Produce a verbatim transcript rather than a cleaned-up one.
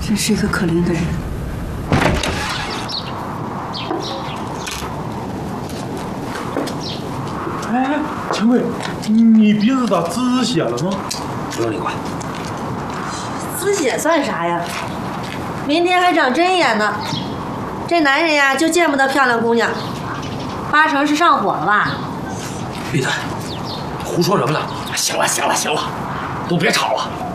真是一个可怜的人。 哎，陈贵，你鼻子咋滋滋血了吗？ 不用你管。 滋血算啥呀？明天还长针眼呢。这男人呀，就见不得漂亮姑娘，八成是上火了吧？ 闭嘴！胡说什么呢？行了行了行了，都别吵了。